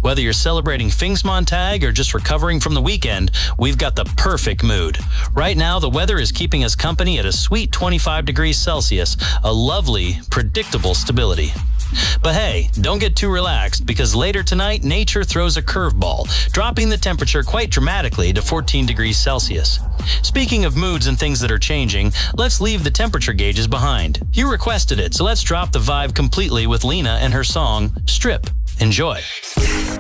Whether you're celebrating Pfingstmontag or just recovering from the weekend, we've got the perfect mood. Right now, the weather is keeping us company at a sweet 25 degrees Celsius, a lovely, predictable stability. But hey, don't get too relaxed, because later tonight, nature throws a curveball, dropping the temperature quite dramatically to 14 degrees Celsius. Speaking of moods and things that are changing, let's leave the temperature gauges behind. You requested it, so let's drop the vibe completely with Lena and her song, Strip. Enjoy.